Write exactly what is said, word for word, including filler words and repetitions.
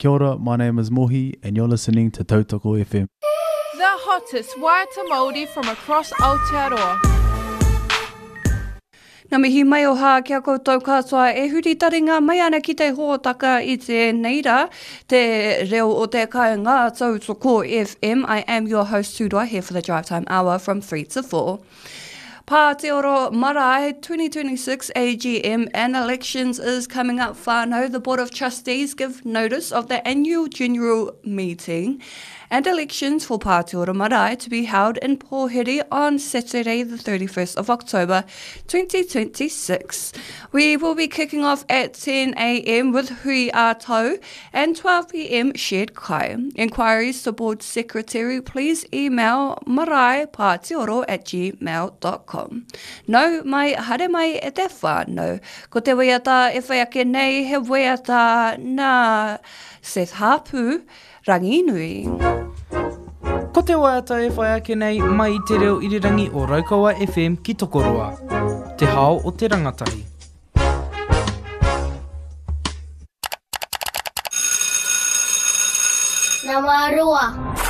Kia ora, my name is Mohi, and you're listening to Tautoko F M. The hottest waiata Māori from across Aotearoa. Nā mihi mai o hā kia koutou katoa e huri taringa mai ana ki te hōtaka i te neira, te reo o te kāinga Tautoko F M. I am your host Tūroa here for the Drive Time Hour from three to four. Pāteoro Marae twenty twenty-six A G M and elections is coming up whānau. The Board of Trustees give notice of the annual general meeting and elections for Pāteoro Marae to be held in Pōheri on Saturday the thirty-first of October twenty twenty-six. We will be kicking off at ten a m with Hui A Tau and twelve p m shared kai. Inquiries to Board Secretary, please email maraepāteoro at gmail dot com. Nau mai hare mai e te whānau. Ko te waiata e whai ake nei he waiata nā Seth Hapu Ranginui. Ko te waiata e whai ake nei mai te reo irirangi o Raukawa F M ki Tokoroa. Te hao o te rangatahi. Nā mā roa.